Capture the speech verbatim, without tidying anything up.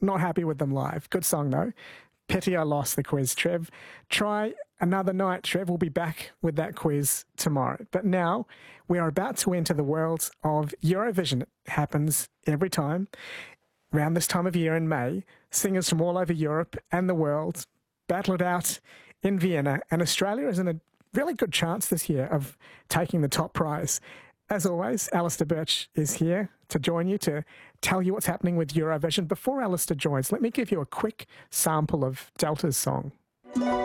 Not happy with them live. Good song, though. Pity I lost the quiz, Trev. Try another night, Trev. We'll be back with that quiz tomorrow. But now we are about to enter the world of Eurovision. It happens every time. Around this time of year in May, singers from all over Europe and the world battle it out in Vienna. And Australia is in a really good chance this year of taking the top prize. As always, Alistair Birch is here to join you, to tell you what's happening with Eurovision. Before Alistair joins, let me give you a quick sample of Delta's song.